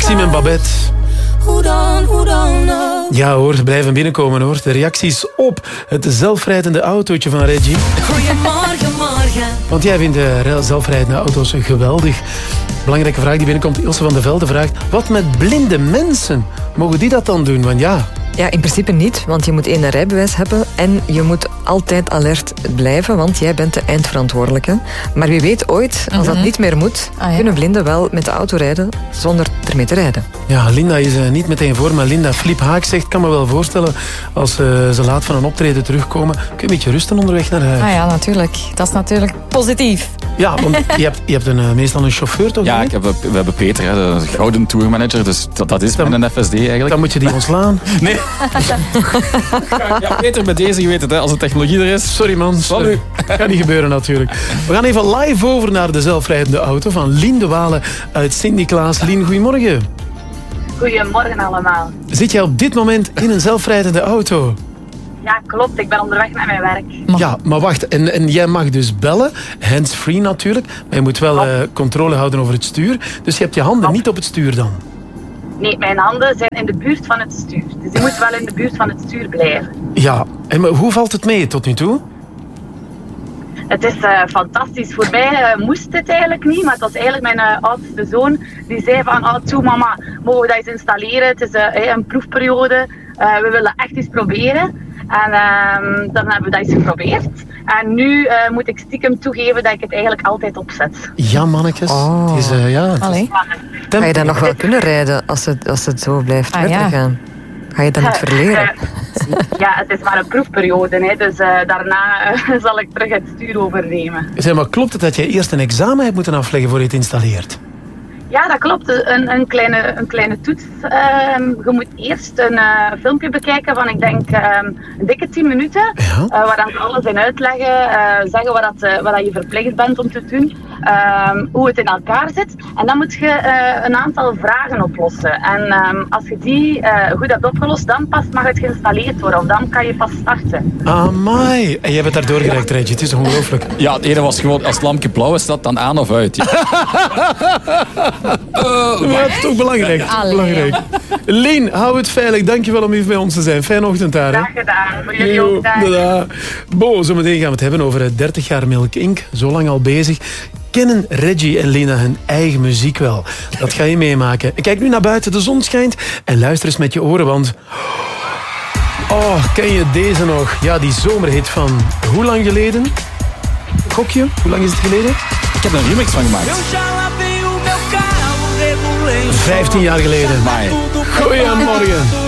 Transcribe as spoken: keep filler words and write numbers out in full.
Maxime en Babette. Ja hoor, ze blijven binnenkomen hoor. De reacties op het zelfrijdende autootje van Reggie. Goedemorgen, morgen. Want jij vindt de zelfrijdende auto's geweldig. Belangrijke vraag die binnenkomt. Ilse van der Velde vraagt, wat met blinde mensen? Mogen die dat dan doen? Want ja... Ja, in principe niet, want je moet één rijbewijs hebben en je moet altijd alert blijven, want jij bent de eindverantwoordelijke. Maar wie weet ooit, als dat niet meer moet, ah, ja. kunnen blinden wel met de auto rijden zonder ermee te rijden. Ja, Linda is uh, niet meteen voor, maar Linda Flip Haak zegt, kan me wel voorstellen, als uh, ze laat van een optreden terugkomen, kun je een beetje rusten onderweg naar huis. Ah ja, natuurlijk. Dat is natuurlijk positief. Ja, want je hebt, je hebt een, uh, meestal een chauffeur, toch? Ja, ik heb, we hebben Peter, hè, de gouden tourmanager, dus dat, dat is dan, mijn F S D eigenlijk. Dan moet je die ontslaan. Nee. Ja, Peter, bij deze, je weet het, hè, als de technologie er is. Sorry man, sorry. Gaat niet gebeuren natuurlijk. We gaan even live over naar de zelfrijdende auto van Lien de Walen uit Sint-Niklaas. Lien, goedemorgen. Goedemorgen allemaal. Zit jij op dit moment in een zelfrijdende auto? Ja, klopt. Ik ben onderweg naar mijn werk. Ja, maar wacht. En, en jij mag dus bellen. Hands-free natuurlijk. Maar je moet wel uh, controle houden over het stuur. Dus je hebt je handen niet op het stuur dan? Nee, mijn handen zijn in de buurt van het stuur. Dus je moet wel in de buurt van het stuur blijven. Ja. En maar hoe valt het mee tot nu toe? Het is uh, fantastisch. Voor mij uh, moest het eigenlijk niet, maar het was eigenlijk mijn uh, oudste zoon die zei van, oh, toe mama, mogen we dat eens installeren? Het is uh, een proefperiode. Uh, we willen echt eens proberen. En uh, dan hebben we dat eens geprobeerd. En nu uh, moet ik stiekem toegeven dat ik het eigenlijk altijd opzet. Ja, mannetjes. Oh. Is, uh, ja, Allee. Ga je dan nog wel kunnen rijden als het, als het zo blijft ah, verder ja. gaan? Ga je dat niet verleren? Ja, het is maar een proefperiode. Hè, dus uh, daarna uh, zal ik terug het stuur overnemen. Zeg maar, klopt het dat jij eerst een examen hebt moeten afleggen voor je het installeert? Ja, dat klopt. Een, een, kleine, een kleine toets. Um, je moet eerst een uh, filmpje bekijken van, ik denk, um, een dikke tien minuten. Ja. Uh, waar dan alles in uitleggen. Uh, zeggen wat, dat, uh, wat dat je verplicht bent om te doen. Um, hoe het in elkaar zit. En dan moet je uh, een aantal vragen oplossen. En um, als je die uh, goed hebt opgelost, dan pas mag het geïnstalleerd worden. Of dan kan je pas starten. Amai. En jij bent daar doorgereikt, Reggie. Het is ongelooflijk. Ja, het ene was gewoon, als het lampje blauw is, dat dan aan of uit. Ja. Uh, maar het is toch belangrijk. Toch belangrijk. Lien, hou het veilig. Dankjewel om even bij ons te zijn. Fijne ochtend daar. Hè? Graag gedaan. Voor jullie ook. Dag. Bo, zometeen gaan we het hebben over dertig jaar Milk Incorporated. Zo lang al bezig. Kennen Reggie en Lina hun eigen muziek wel? Dat ga je meemaken. Kijk nu naar buiten, de zon schijnt. En luister eens met je oren, want... Oh, ken je deze nog? Ja, die zomerhit van hoe lang geleden? Gokje, hoe lang is het geleden? Ik heb er een remix van gemaakt. Vijftien jaar geleden. Amai. Goeiemorgen.